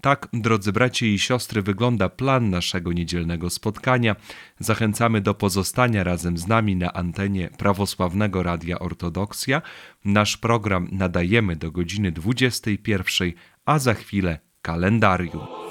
Tak, drodzy bracia i siostry, wygląda plan naszego niedzielnego spotkania. Zachęcamy do pozostania razem z nami na antenie Prawosławnego Radia Ortodoksja. Nasz program nadajemy do godziny 21, a za chwilę kalendarium.